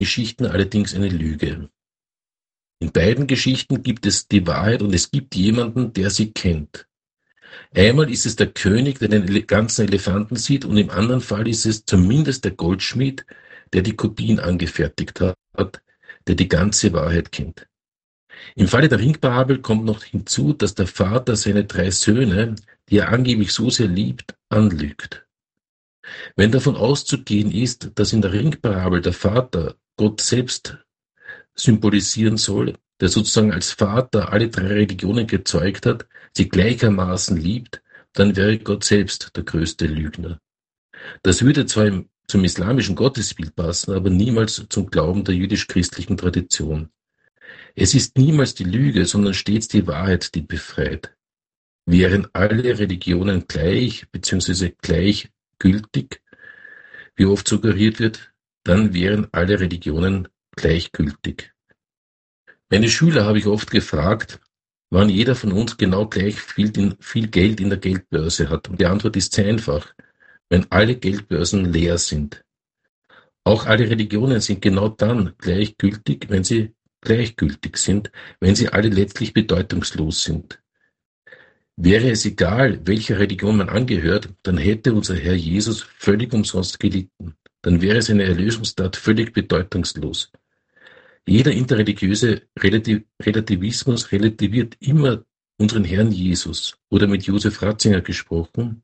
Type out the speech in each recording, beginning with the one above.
Geschichten allerdings eine Lüge. In beiden Geschichten gibt es die Wahrheit und es gibt jemanden, der sie kennt. Einmal ist es der König, der den ganzen Elefanten sieht, und im anderen Fall ist es zumindest der Goldschmied, der die Kopien angefertigt hat, der die ganze Wahrheit kennt. Im Falle der Ringparabel kommt noch hinzu, dass der Vater seine 3 Söhne, die er angeblich so sehr liebt, anlügt. Wenn davon auszugehen ist, dass in der Ringparabel der Vater Gott selbst symbolisieren soll, der sozusagen als Vater alle 3 Religionen gezeugt hat, sie gleichermaßen liebt, dann wäre Gott selbst der größte Lügner. Das würde zwar zum islamischen Gottesbild passen, aber niemals zum Glauben der jüdisch-christlichen Tradition. Es ist niemals die Lüge, sondern stets die Wahrheit, die befreit. Wären alle Religionen gleich bzw. gleichgültig, wie oft suggeriert wird, dann wären alle Religionen gleichgültig. Meine Schüler habe ich oft gefragt, wann jeder von uns genau gleich viel Geld in der Geldbörse hat. Und die Antwort ist sehr einfach, wenn alle Geldbörsen leer sind. Auch alle Religionen sind genau dann gleichgültig, wenn sie gleichgültig sind, wenn sie alle letztlich bedeutungslos sind. Wäre es egal, welcher Religion man angehört, dann hätte unser Herr Jesus völlig umsonst gelitten. Dann wäre seine Erlösungstat völlig bedeutungslos. Jeder interreligiöse Relativismus relativiert immer unseren Herrn Jesus, oder mit Josef Ratzinger gesprochen.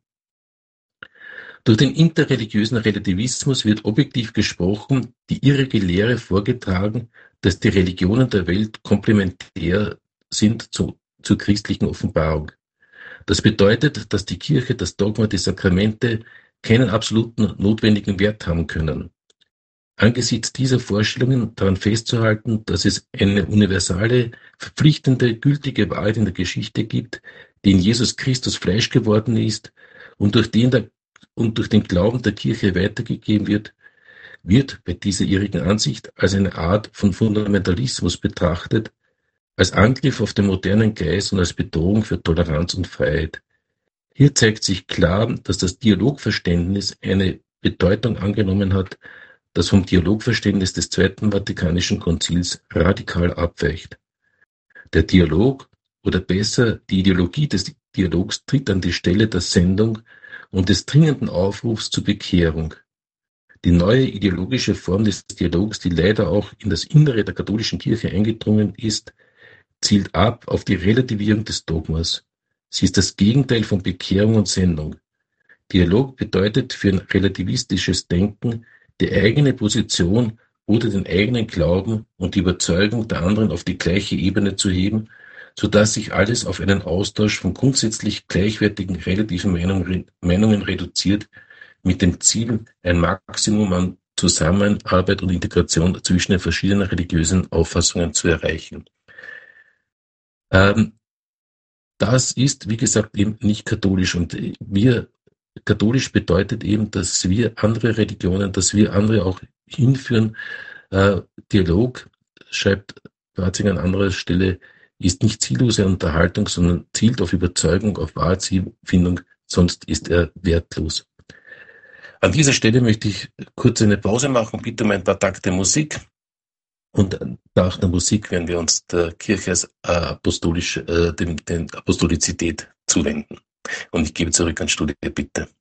Durch den interreligiösen Relativismus wird objektiv gesprochen die irrige Lehre vorgetragen, dass die Religionen der Welt komplementär sind zur christlichen Offenbarung. Das bedeutet, dass die Kirche, das Dogma, die Sakramente keinen absoluten notwendigen Wert haben können. Angesichts dieser Vorstellungen daran festzuhalten, dass es eine universale, verpflichtende, gültige Wahrheit in der Geschichte gibt, die in Jesus Christus Fleisch geworden ist und durch den Glauben der Kirche weitergegeben wird bei dieser irrigen Ansicht als eine Art von Fundamentalismus betrachtet, als Angriff auf den modernen Geist und als Bedrohung für Toleranz und Freiheit. Hier zeigt sich klar, dass das Dialogverständnis eine Bedeutung angenommen hat, das vom Dialogverständnis des Zweiten Vatikanischen Konzils radikal abweicht. Der Dialog, oder besser die Ideologie des Dialogs, tritt an die Stelle der Sendung und des dringenden Aufrufs zur Bekehrung. Die neue ideologische Form des Dialogs, die leider auch in das Innere der katholischen Kirche eingedrungen ist, zielt ab auf die Relativierung des Dogmas. Sie ist das Gegenteil von Bekehrung und Sendung. Dialog bedeutet für ein relativistisches Denken, die eigene Position oder den eigenen Glauben und die Überzeugung der anderen auf die gleiche Ebene zu heben, so dass sich alles auf einen Austausch von grundsätzlich gleichwertigen relativen Meinungen reduziert, mit dem Ziel, ein Maximum an Zusammenarbeit und Integration zwischen den verschiedenen religiösen Auffassungen zu erreichen. Das ist, wie gesagt, eben nicht katholisch, und katholisch bedeutet eben, dass wir andere Religionen, dass wir andere auch hinführen. Dialog, schreibt Ratzinger an anderer Stelle, ist nicht ziellose Unterhaltung, sondern zielt auf Überzeugung, auf Wahrheitsfindung, sonst ist er wertlos. An dieser Stelle möchte ich kurz eine Pause machen, bitte um ein paar Takte Musik. Und nach der Musik werden wir uns der Kirche als den Apostolizität zuwenden. Und ich gebe zurück an Studio, bitte.